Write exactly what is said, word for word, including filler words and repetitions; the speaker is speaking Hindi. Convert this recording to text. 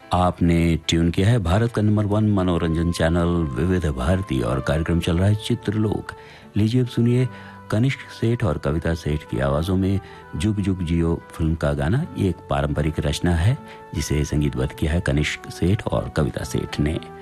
आपने ट्यून किया है भारत का नंबर वन मनोरंजन चैनल विविध भारती और कार्यक्रम चल रहा है चित्रलोक। लीजिए अब सुनिए कनिष्क सेठ और कविता सेठ की आवाजों में जुग जुग जियो फिल्म का गाना। ये एक पारंपरिक रचना है जिसे संगीतबद्ध किया है कनिष्क सेठ और कविता सेठ ने।